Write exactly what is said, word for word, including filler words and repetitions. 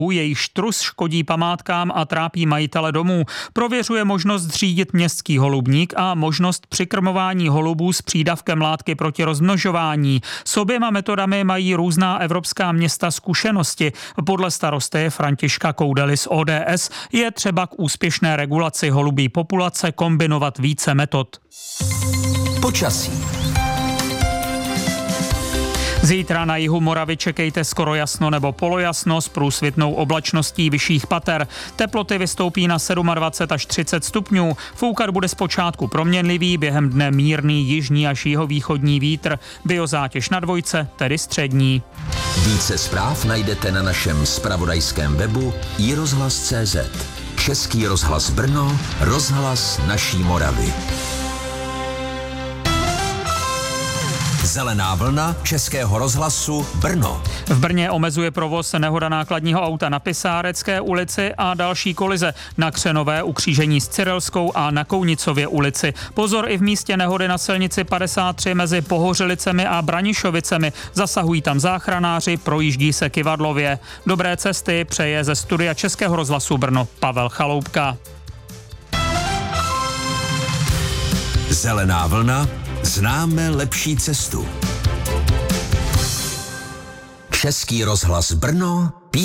Její štrus škodí památkám a trápí majitele domů. Prověřuje možnost zřídit městský holubník a možnost přikrmování holubů s přídavkem látky proti rozmnožování. S oběma metodami mají různá evropská města zkušenosti. Podle starosty Františka Koudely z O D S je třeba k úspěšné regulaci holubí populace kombinovat více metod. Počasí. Zítra na jihu Moravy čekejte skoro jasno nebo polojasno s průsvitnou oblačností vyšších pater. Teploty vystoupí na dvacet sedm až třicet stupňů. Foukat bude zpočátku proměnlivý, během dne mírný jižní až jihovýchodní vítr. Biozátěž na dvojce, tedy střední. Více zpráv najdete na našem zpravodajském webu i rozhlas tečka cé zet. Český rozhlas Brno, rozhlas naší Moravy. Zelená vlna Českého rozhlasu Brno. V Brně omezuje provoz nehoda nákladního auta na Pisárecké ulici a další kolize na Křenové u křížení s Cyrelskou a na Kounicově ulici. Pozor i v místě nehody na silnici padesát tři mezi Pohořelicemi a Branišovicemi. Zasahují tam záchranáři, projíždí se kyvadlově. Dobré cesty přeje ze studia Českého rozhlasu Brno Pavel Chaloupka. Zelená vlna. Známe lepší cestu. Český rozhlas Brno